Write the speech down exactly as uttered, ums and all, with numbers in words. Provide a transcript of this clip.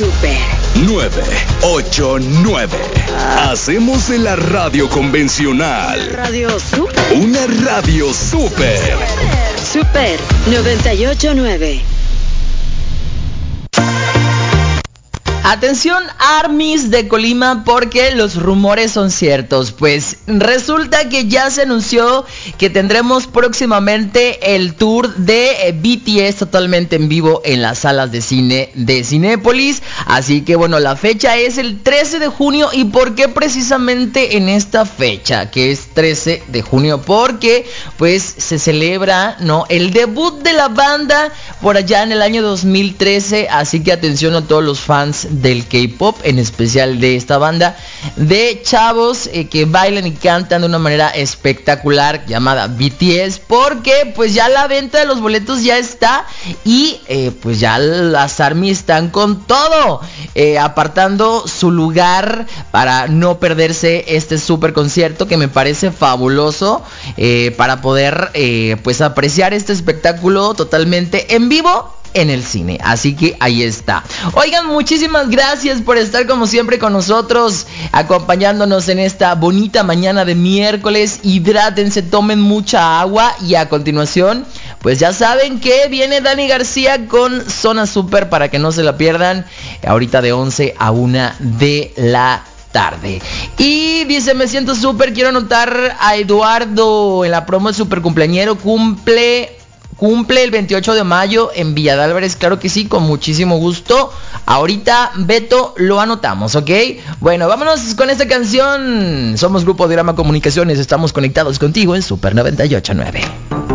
Super nueve ocho nueve. Hacemos de la radio convencional Radio Super. una radio super. Super noventa y ocho nueve. Atención, ARMYs de Colima, porque los rumores son ciertos. Pues resulta que ya se anunció que tendremos próximamente el tour de B T S totalmente en vivo en las salas de cine de Cinépolis. Así que bueno, la fecha es el trece de junio. ¿Y por qué precisamente en esta fecha, que es trece de junio? Porque pues se celebra, ¿no?, el debut de la banda por allá en el año dos mil trece. Así que atención a todos los fans del K-pop, en especial de esta banda de chavos eh, que bailan y cantan de una manera espectacular llamada B T S, porque pues ya la venta de los boletos ya está y eh, pues ya las ARMY están con todo, eh, apartando su lugar para no perderse este super concierto que me parece fabuloso, eh, para poder eh, pues apreciar este espectáculo totalmente en vivo en el cine. Así que ahí está. Oigan, muchísimas gracias por estar como siempre con nosotros, acompañándonos en esta bonita mañana de miércoles. Hidrátense, tomen mucha agua y a continuación, pues ya saben que viene Dani García con Zona Super para que no se la pierdan, ahorita de once a una de la tarde. Y dice, me siento súper, quiero anotar a Eduardo en la promo de Super Cumpleañero, cumple Cumple el veintiocho de mayo en Villa de Álvarez. Claro que sí, con muchísimo gusto. Ahorita, Beto, lo anotamos, ¿ok? Bueno, vámonos con esta canción. Somos Grupo Diorama Comunicaciones. Estamos conectados contigo en Super noventa y ocho nueve.